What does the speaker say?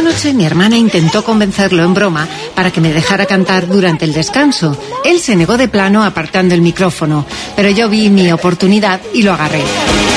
noche mi hermana intentó convencerlo en broma para que me dejara cantar durante el descanso. Él se negó de plano apartando el micrófono, pero yo vi mi oportunidad y lo agarré.